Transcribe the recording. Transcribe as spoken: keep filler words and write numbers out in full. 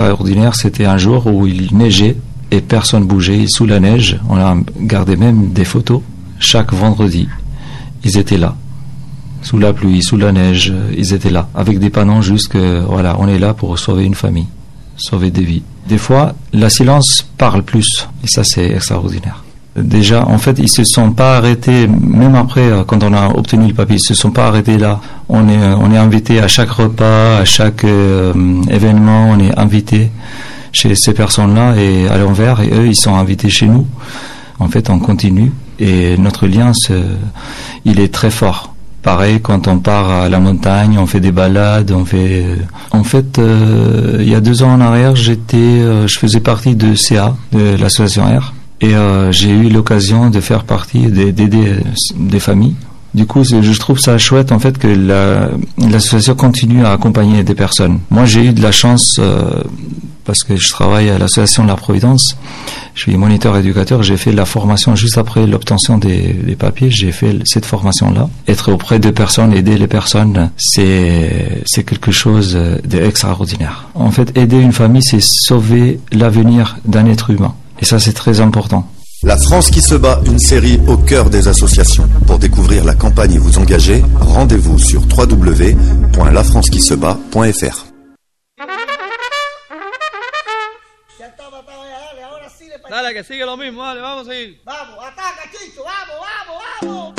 extraordinaire, c'était un jour où il neigeait et personne bougeait sous la neige. On a gardé même des photos. Chaque vendredi, ils étaient là. Sous la pluie, sous la neige, ils étaient là. Avec des panneaux juste que, voilà, on est là pour sauver une famille, sauver des vies. Des fois, la silence parle plus. Et ça, c'est extraordinaire. Déjà, en fait, ils se sont pas arrêtés, même après, quand on a obtenu le papier, ils se sont pas arrêtés là. On est, on est invité à chaque repas, à chaque euh, événement, on est invité chez ces personnes-là et à l'envers, et eux, ils sont invités chez nous. En fait, on continue et notre lien, c'est, il est très fort. Pareil, quand on part à la montagne, on fait des balades, on fait. En fait, euh, il y a deux ans en arrière, j'étais, euh, je faisais partie de C A, de l'association R. Et euh, j'ai eu l'occasion de faire partie d'aider des familles. Du coup, je trouve ça chouette en fait que la, l'association continue à accompagner des personnes. Moi, j'ai eu de la chance euh, parce que je travaille à l'association de la Providence. Je suis moniteur éducateur. J'ai fait la formation juste après l'obtention des, des papiers. J'ai fait cette formation-là. Être auprès de personnes, aider les personnes, c'est c'est quelque chose d'extraordinaire. En fait, aider une famille, c'est sauver l'avenir d'un être humain. Et ça, c'est très important. La France qui se bat, une série au cœur des associations. Pour découvrir la campagne et vous engager, rendez-vous sur w w w point la france qui se bat point f r. Dale, que sigue lo mismo, dale, vamos a seguir. Vamos, ataca, Chicho, vamos, vamos, vamos.